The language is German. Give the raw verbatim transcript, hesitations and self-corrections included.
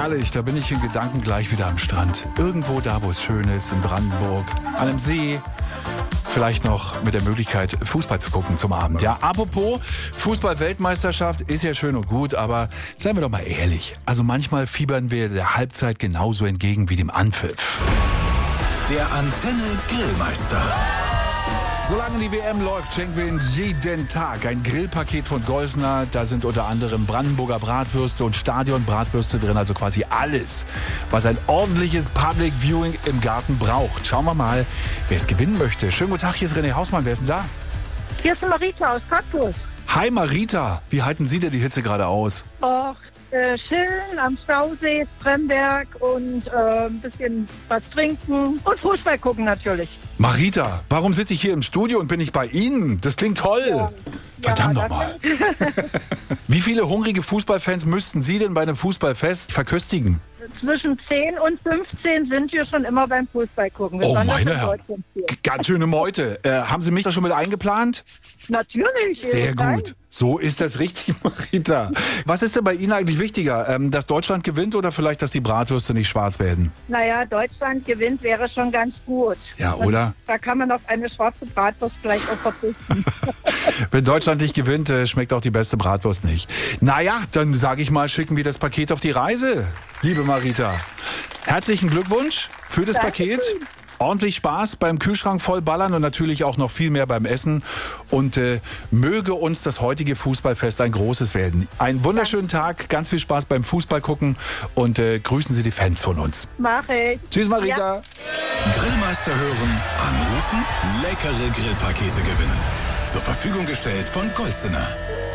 Herrlich, da bin ich in Gedanken gleich wieder am Strand. Irgendwo da, wo es schön ist, in Brandenburg, an einem See. Vielleicht noch mit der Möglichkeit, Fußball zu gucken zum Abend. Ja, apropos, Fußball-Weltmeisterschaft ist ja schön und gut, aber seien wir doch mal ehrlich. Also manchmal fiebern wir der Halbzeit genauso entgegen wie dem Anpfiff. Der Antenne Grillmeister. Solange die W M läuft, schenken wir Ihnen jeden Tag ein Grillpaket von Geusner. Da sind unter anderem Brandenburger Bratwürste und Stadionbratwürste drin, also quasi alles, was ein ordentliches Public Viewing im Garten braucht. Schauen wir mal, wer es gewinnen möchte. Schönen guten Tag, hier ist René Hausmann. Wer ist denn da? Hier ist Marita aus Cottbus. Hi Marita, wie halten Sie denn die Hitze gerade aus? Och, äh, chillen am Stausee, Spremberg und äh, ein bisschen was trinken und Fußball gucken natürlich. Marita, warum sitze ich hier im Studio und bin nicht bei Ihnen? Das klingt toll. Ja. Verdammt Ja, nochmal. Wie viele hungrige Fußballfans müssten Sie denn bei einem Fußballfest verköstigen? Zwischen zehn und fünfzehn sind wir schon immer beim Fußball gucken. Wir Oh waren meine das in Herren, Deutschland hier. ganz schöne Meute. Äh, haben Sie mich da schon mit eingeplant? Natürlich. Sehr äh, nein. gut. So ist das richtig, Marita. Was ist denn bei Ihnen eigentlich wichtiger? Ähm, dass Deutschland gewinnt oder vielleicht, dass die Bratwürste nicht schwarz werden? Naja, Deutschland gewinnt wäre schon ganz gut. Ja, Und oder? Da kann man auf eine schwarze Bratwurst vielleicht auch verzichten. Wenn Deutschland nicht gewinnt, äh, schmeckt auch die beste Bratwurst nicht. Naja, dann sage ich mal, schicken wir das Paket auf die Reise, liebe Marita. Herzlichen Glückwunsch für das Dankeschön. Paket. Ordentlich Spaß beim Kühlschrank vollballern und natürlich auch noch viel mehr beim Essen. Und äh, möge uns das heutige Fußballfest ein großes werden. Einen wunderschönen Tag, ganz viel Spaß beim Fußball gucken und äh, grüßen Sie die Fans von uns. Mach ich. Tschüss Marita. Grillmeister hören, anrufen, leckere Grillpakete gewinnen. Zur Verfügung gestellt von Geussener.